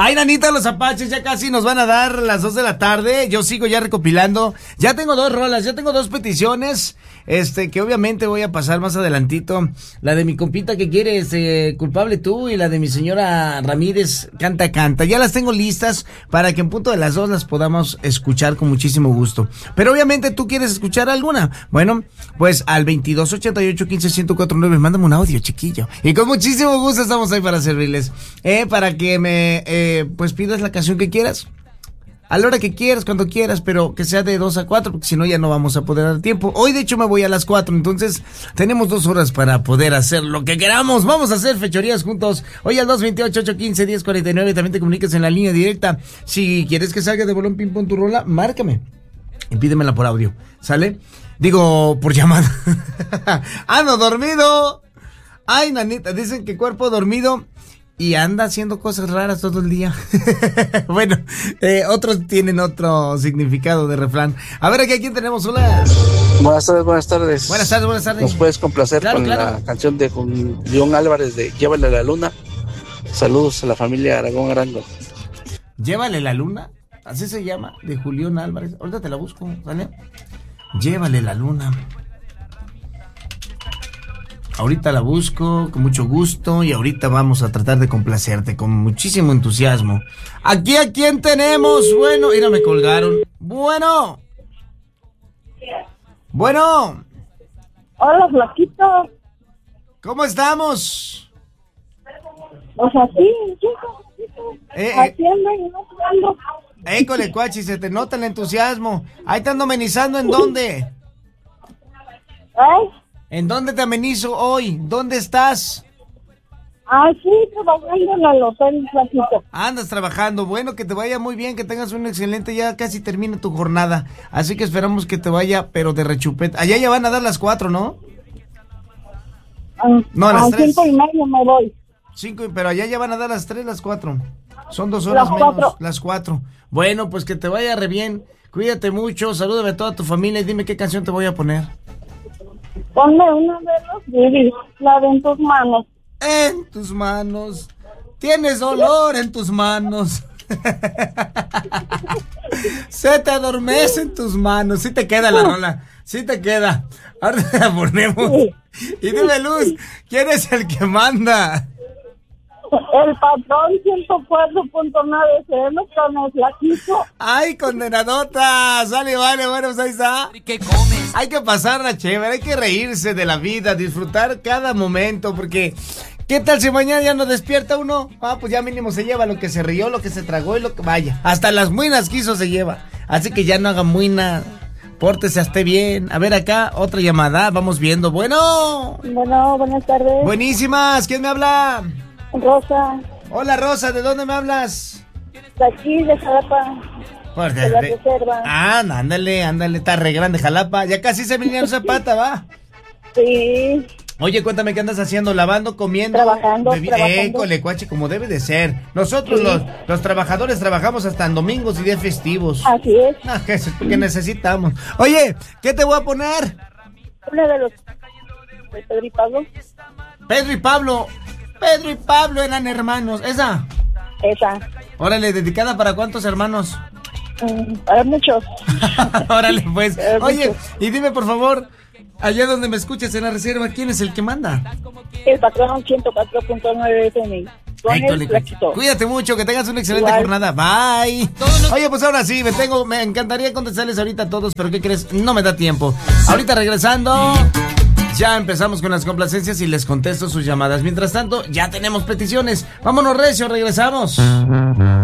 Ay, nanita, los apaches ya casi nos van a dar las 2 de la tarde. Yo sigo ya recopilando. Ya tengo 2 rolas, ya tengo 2 peticiones. Que obviamente voy a pasar más adelantito. La de mi compita que quiere, culpable tú, y la de mi señora Ramírez, canta. Ya las tengo listas para que en punto de las 2 las podamos escuchar con muchísimo gusto. Pero obviamente tú quieres escuchar alguna. Bueno, pues al 2288-15-1049, mándame un audio, chiquillo. Y con muchísimo gusto estamos ahí para servirles. Para que me, pues pidas la canción que quieras. A la hora que quieras, cuando quieras, pero que sea de 2 a 4, porque si no ya no vamos a poder dar tiempo. Hoy de hecho me voy a las 4, entonces tenemos 2 horas para poder hacer lo que queramos. Vamos a hacer fechorías juntos. Hoy al 228-815-1049, también te comunicas en la línea directa. Si quieres que salga de Bolón Ping Pong tu rola, márcame y pídemela por audio, ¿sale? Digo, por llamada. Ando dormido. Ay, nanita, dicen que cuerpo dormido y anda haciendo cosas raras todo el día. Bueno, otros tienen otro significado de refrán. A ver, aquí a quién tenemos. Hola. Buenas tardes. Buenas tardes. ¿Nos puedes complacer con la canción de Julián Álvarez de Llévale la Luna? Saludos a la familia Aragón Arango. ¿Llévale la luna? Así se llama, de Julián Álvarez. Ahorita te la busco, ¿vale? Llévale la luna. Ahorita la busco con mucho gusto y ahorita vamos a tratar de complacerte con muchísimo entusiasmo. Aquí a quién tenemos. Bueno, mira, me colgaron. Bueno. Hola, flaquito. ¿Cómo estamos? Pues así, chico. Haciendo y no jugando. École, cuachi, se te nota el entusiasmo. Ahí te ando amenizando, ¿en dónde? ¿En dónde te amenizo hoy? ¿Dónde estás? Sí, trabajando en el hotel, flaquito. Andas trabajando. Bueno, que te vaya muy bien, que tengas un excelente, ya casi termina tu jornada. Así que esperamos que te vaya, pero de rechupeta. Allá ya van a dar las 4, ¿no? No, a las 3. 5:30 me voy. 5, pero allá ya van a dar las 3, las 4. Son 2 horas menos, las 4. Bueno, pues que te vaya re bien. Cuídate mucho, salúdame a toda tu familia y dime qué canción te voy a poner. Ponme una de los Bibis, la de En tus manos. En tus manos. Tienes dolor en tus manos. Se te adormece en tus manos. Sí te queda la rola. Sí te queda. Ahora la ponemos. Y dime, Luz, ¿quién es el que manda? El patrón 104.9 CM con el flaquito. ¡Ay, condenadota! Sale, vale, bueno, pues ahí está. ¿Qué comes? Hay que pasarla chévere, hay que reírse de la vida, disfrutar cada momento, porque ¿qué tal si mañana ya no despierta uno? Pues ya mínimo se lleva lo que se rió, lo que se tragó y lo que vaya. Hasta las muinas quiso se lleva. Así que ya no haga muina. Pórtese, esté bien. A ver acá, otra llamada, vamos viendo. Bueno, buenas tardes. Buenísimas, ¿quién me habla? Rosa. Hola, Rosa, ¿de dónde me hablas? De aquí, de Jalapa. De la reserva. Ándale, está re grande Jalapa. Ya casi se Emiliano Zapata, ¿va? Sí. Oye, cuéntame, ¿qué andas haciendo? ¿Lavando, comiendo? Trabajando. École, cuache, como debe de ser. Nosotros, sí, los trabajadores, trabajamos hasta en domingos y días festivos. Así es. Que necesitamos. Oye, ¿qué te voy a poner? Una de los... Pedro y Pablo. Pedro y Pablo eran hermanos. ¿Esa? Órale, ¿dedicada para cuántos hermanos? Para muchos. Órale, pues. Oye, y dime, por favor, allá donde me escuches en la reserva, ¿quién es el que manda? El patrón 104.9 FM. Cuídate mucho, que tengas una excelente jornada. Bye. Oye, pues ahora sí, me encantaría contestarles ahorita a todos, pero ¿qué crees? No me da tiempo. Ahorita regresando, ya empezamos con las complacencias y les contesto sus llamadas. Mientras tanto, ya tenemos peticiones. Vámonos recio, regresamos.